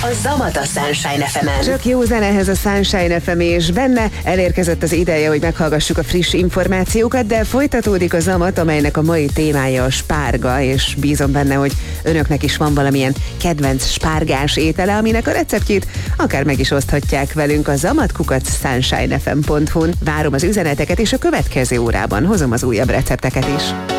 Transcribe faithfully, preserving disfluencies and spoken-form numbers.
a Zamat a Sunshine ef emen. Csak jó zenehez a Sunshine ef em, és benne elérkezett az ideje, hogy meghallgassuk a friss információkat, de folytatódik a Zamat, amelynek a mai témája a spárga, és bízom benne, hogy önöknek is van valamilyen kedvenc spárgás étele, aminek a receptjét akár meg is oszthatják velünk a zamat kukac sunshine f m pont hu-n. Várom az üzeneteket, és a következő órában hozom az újabb recepteket is.